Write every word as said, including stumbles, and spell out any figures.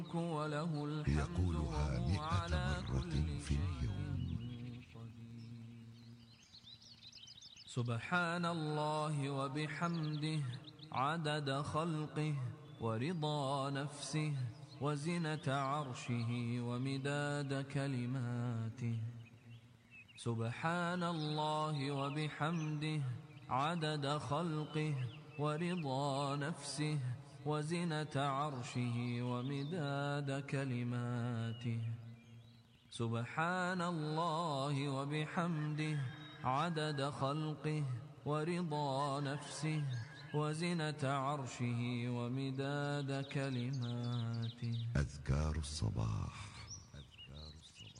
وله الحمد يقولها وهو مئة على مرة كل في اليوم. شيء قدير. سبحان الله وبحمده عدد خلقه ورضا نفسه وزنة عرشه ومداد كلماته. سبحان الله وبحمده عدد خلقه ورضا نفسه وزنة عرشه ومداد كلماته. سبحان الله وبحمده عدد خلقه ورضا نفسه وزنة عرشه ومداد كلماته. أذكار الصباح.